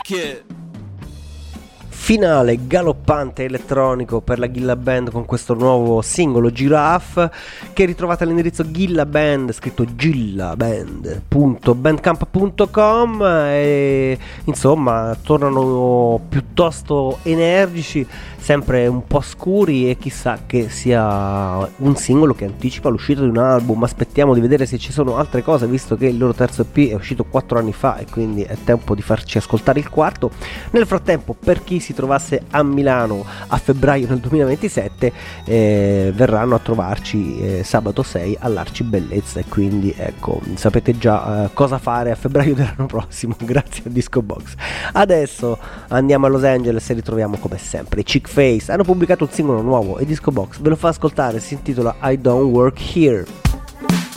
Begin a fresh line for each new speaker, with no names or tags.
it.
Finale galoppante elettronico per la Gilla Band con questo nuovo singolo Giraffe, che ritrovate all'indirizzo Gilla Band, scritto gillaband.bandcamp.com, e insomma tornano piuttosto energici, sempre un po' scuri, e chissà che sia un singolo che anticipa l'uscita di un album. Aspettiamo di vedere se ci sono altre cose, visto che il loro terzo EP è uscito 4 anni fa e quindi è tempo di farci ascoltare il quarto. Nel frattempo, per chi si trovasse a Milano a febbraio del 2027, verranno a trovarci sabato 6 all'Arci Bellezza, e quindi ecco, sapete già cosa fare a febbraio dell'anno prossimo grazie a Disco Box. Adesso andiamo a Los Angeles e ritroviamo come sempre Chick Face. Hanno pubblicato un singolo nuovo e Disco Box ve lo fa ascoltare, si intitola I Don't Work Here.